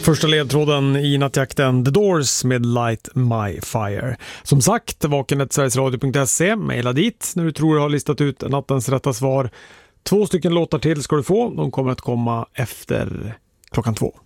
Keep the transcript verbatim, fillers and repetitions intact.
Första ledtråden i nattjakten The Doors med Light My Fire. Som sagt, vakenet sverigesradio punkt se, mejla dit när du tror du har listat ut nattens rätta svar. Två stycken låtar till ska du få, de kommer att komma efter klockan två.